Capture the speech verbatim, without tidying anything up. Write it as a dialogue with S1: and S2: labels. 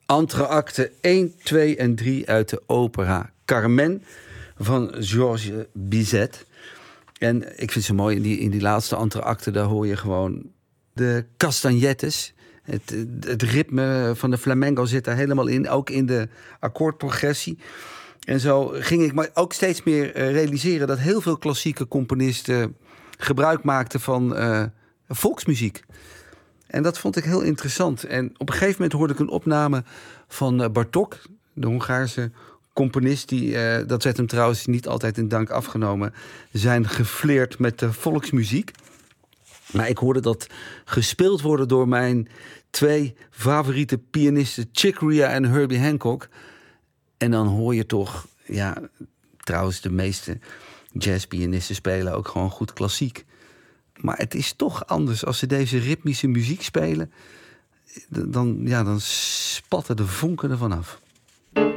S1: Entreacte één, twee en drie uit de opera Carmen van Georges Bizet. En ik vind het zo mooi, in die, in die laatste entreacte, daar hoor je gewoon de castagnettes. Het, het ritme van de flamenco zit daar helemaal in, ook in de akkoordprogressie. En zo ging ik maar ook steeds meer realiseren dat heel veel klassieke componisten gebruik maakten van uh, volksmuziek. En dat vond ik heel interessant. En op een gegeven moment hoorde ik een opname van Bartók, de Hongaarse componist, die, uh, dat werd hem trouwens niet altijd in dank afgenomen, zijn gefleerd met de volksmuziek. Maar ik hoorde dat gespeeld worden door mijn twee favoriete pianisten, Chick Corea en Herbie Hancock. En dan hoor je toch, ja, trouwens de meeste jazzpianisten spelen ook gewoon goed klassiek. Maar het is toch anders als ze deze ritmische muziek spelen. Dan, ja, dan spatten de vonken ervan af.